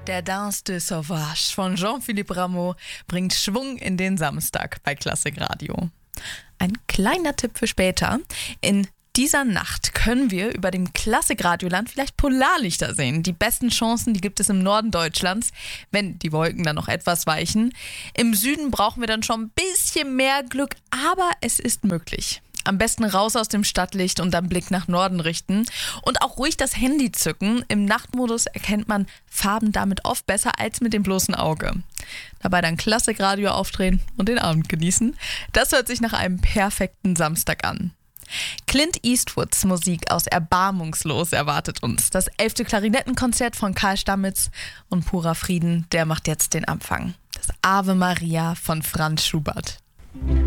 Der Danse de Sauvage von Jean-Philippe Rameau bringt Schwung in den Samstag bei Klassik Radio. Ein kleiner Tipp für später. In dieser Nacht können wir über dem Klassik-Radioland vielleicht Polarlichter sehen. Die besten Chancen, die gibt es im Norden Deutschlands, wenn die Wolken dann noch etwas weichen. Im Süden brauchen wir dann schon ein bisschen mehr Glück, aber es ist möglich. Am besten raus aus dem Stadtlicht und dann Blick nach Norden richten. Und auch ruhig das Handy zücken. Im Nachtmodus erkennt man Farben damit oft besser als mit dem bloßen Auge. Dabei dann Klassikradio aufdrehen und den Abend genießen. Das hört sich nach einem perfekten Samstag an. Clint Eastwoods Musik aus Erbarmungslos erwartet uns. Das 11. Klarinettenkonzert von Karl Stammitz und Purer Frieden, der macht jetzt den Anfang. Das Ave Maria von Franz Schubert.